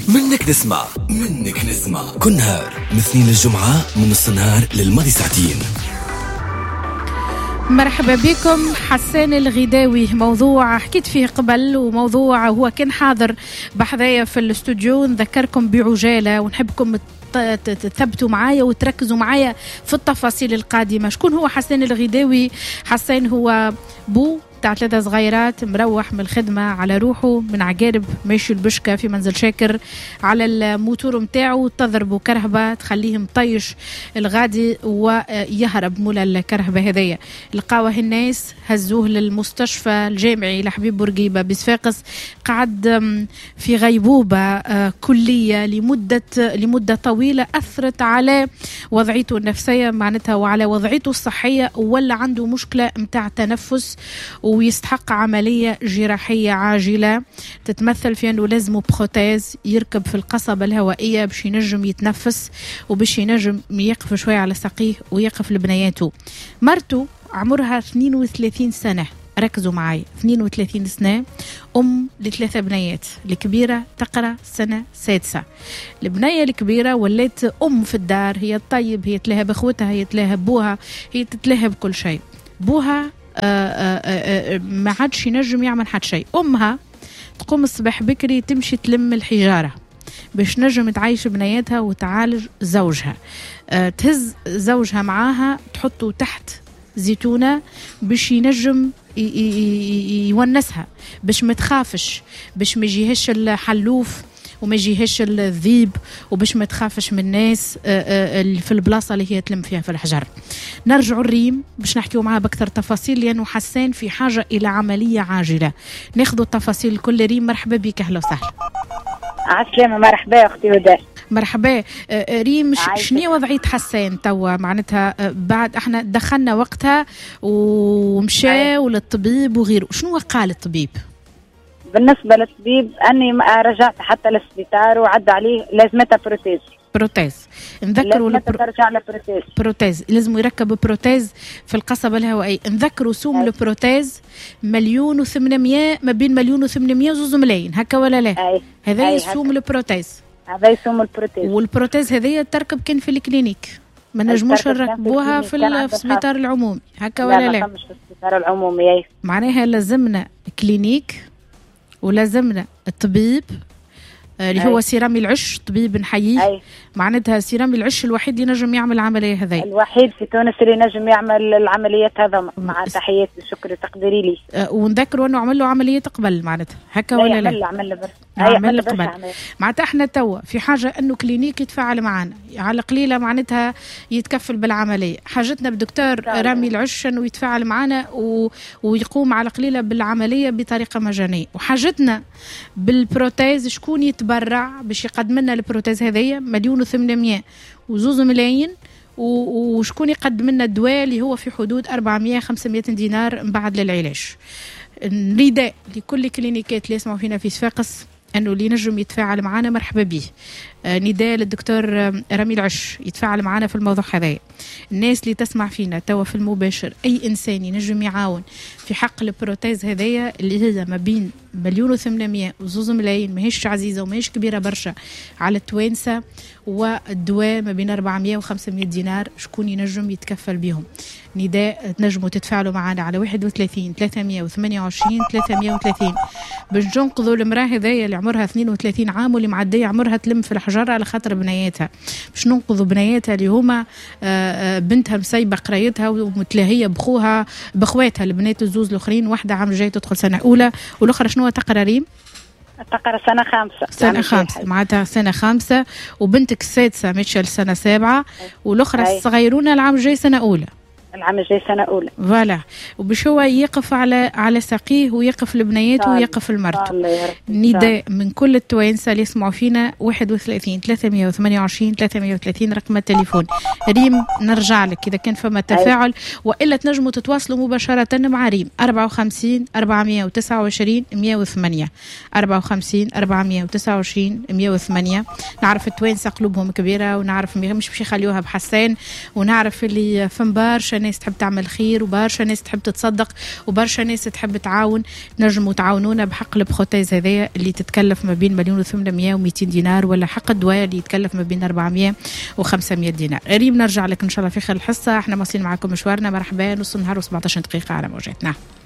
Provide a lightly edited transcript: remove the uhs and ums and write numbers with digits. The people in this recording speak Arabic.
منك نسمع كل نهار من الاثنين للجمعة من نص النهار للماضي ساعتين. مرحبا بكم. حسان الغداوي موضوع حكيت فيه قبل، وموضوع هو كان حاضر بحذايا في الاستوديو. نذكركم بعجالة ونحبكم تثبتوا معايا وتركزوا معايا في التفاصيل القادمة. شكون هو حسان الغداوي؟ حسان هو بو تاع 3 صغيرات، مروح من الخدمة على روحه من عقارب، ماشي البشكة في منزل شاكر على الموتور متاعه، تضربه كرهبة تخليه مطيش الغادي ويهرب مولا الكرهبة هذية. لقاوه الناس هزوه للمستشفى الجامعي لحبيب بورقيبة بصفاقس، قعد في غيبوبة كلية لمدة طويلة، أثرت على وضعيته النفسية معناتها وعلى وضعيته الصحية، ولا عنده مشكلة متاع تنفس ويستحق عملية جراحية عاجلة تتمثل في أنه لازمه بروتيز يركب في القصبة الهوائية باش ينجم يتنفس وباش ينجم يقف شوية على ساقيه ويقف لبنياته. مرته عمرها 32 سنة، ركزوا معي، 32 سنة، أم ل3 بنيات. الكبيرة تقرأ سنة 6. البنية الكبيرة ولات أم في الدار، هي الطيب، هي تلاها بأخوتها، هي تلاها بوها، هي تتلاها بكل شيء. بوها ما عادش ينجم يعمل حد شيء. أمها تقوم الصباح بكري تمشي تلم الحجارة باش نجم تعيش بنياتها وتعالج زوجها. تهز زوجها معاها تحطه تحت زيتونة باش ينجم يونسها، باش ما تخافش، باش ما يجيهش الحلوف وما يجيهش الذيب، وباش ما تخافش من الناس اللي في البلاصة اللي هي تلم فيها في الحجر. نرجعوا الريم باش نحكيو معها بكثر تفاصيل، لأنه حسان في حاجة إلى عملية عاجلة. ناخذوا التفاصيل الكل. ريم مرحبا بك، أهلا وسهلا. عسلامة، مرحبا أختي وداع. مرحبا. ريم، شنو وضعية حسان توا؟ معناتها بعد احنا دخلنا وقتها ومشى وللطبيب وغيره، شنو قال الطبيب؟ بالنسبة للطبيب أني رجعت حتى للسبيطار وعد عليه لازمتها بروتيز. نذكروا ترجع بروتيز، لازم يركب بروتيز في القصبة الهوائية. نذكروا سوم البروتيز 1,800,000، ما بين 1,800,000 و 2 ملايين، هكا ولا لا؟ هذا يسوم البروتيز، هذا يسوم البروتيز. والبروتيز هذه تركب كان في الكلينيك، ما نجموش نركبوها في السبيطار العمومي، هكا ولا لا؟ مش في السبيطار العمومي. معناها لازمنا كلينيك ولازمنا الطبيب اللي هو سيرامي العش، طبيب نحييه. معناتها سيرامي العش الوحيد اللي نجم يعمل العملية هذه، الوحيد في تونس اللي نجم يعمل العمليات هذا. مع تحياتي والشكر تقدري لي. ونذكروا انه عمل له عملية قبل، معناتها هكا ولا لا؟ عمل قبل. معناتها احنا توا في حاجة انه كلينيك يتفاعل معنا على قليلة، معناتها يتكفل بالعملية. حاجتنا بدكتور رامي العش انه يتفاعل معنا ويقوم على قليلة بالعملية بطريقة مجانية. وحاجتنا بالبروتيز، شكون يتبرع باش يقدم لنا البروتيز هذية؟ 1,800,000 و 2 ملايين. وشكون يقدم لنا الدواء اللي هو في حدود 400-500 دينار من بعد للعلاج. نداء لكل كلينيكات اللي يسمعوا فينا في صفاقس انه اللي نجم يتفاعل معنا مرحبا به. نداء للدكتور رامي العش يتفاعل معنا في الموضوع هذا. الناس اللي تسمع فينا توا في المباشر، اي انسان ينجم يعاون في حق البروتيز هذية اللي هي ما بين 1,800,000 و 2 ملايين، ماهيش عزيزة وماهيش كبيرة برشا على التوانسة، والدواء ما بين 400 و 500 دينار، شكون ينجم يتكفل بهم؟ نداء تنجموا تتفاعلوا معنا على 31 328 330 باش ننقذوا المرأة هذية اللي عمرها 32 عام واللي معدية عمرها تلم في الحجارة على خاطر بنياتها، باش ننقذوا بنياتها اللي هما بنتها مسيبة قرايتها ومتلاهية بخوها بخواتها البنات الزوز الاخرين، واحدة عام جاي تدخل سنة أولى والأخرى شنو تقرا ريم؟ تقرا سنة 5 معناتها سنة 5، وبنتك السادسة ماشية لسنة 7، والأخرى الصغيرونة العام جاي سنة أولى. العام الجاي سنة أولى. فوالا. وباش هو يقف على ساقيه ويقف لبنياته ويقف لمرته. نداء من كل التوانسة اللي يسمعوا فينا 31 328 330 رقم التليفون. ريم نرجع لك إذا كان فما تفاعل، وإلا تنجموا تتواصلوا مباشرة مع ريم 54 429 108 54 429 108. نعرف التوانسة قلوبهم كبيرة، ونعرف مش يخليوها بحسان، ونعرف اللي فم برشا برشا ناس تحب تعمل خير وبرشا ناس تحب تتصدق وبرشا ناس تحب تعاون. نجموا تعاونونا بحق البروتيز هذايا اللي تتكلف ما بين 1,800,000 و200 دينار، ولا حق الدواء اللي يتكلف ما بين 400 و500 دينار. ريم نرجع لك ان شاء الله في خلال الحصه. احنا واصلين معكم مشوارنا. مرحبا، نص النهار و17 دقيقه على موجاتنا.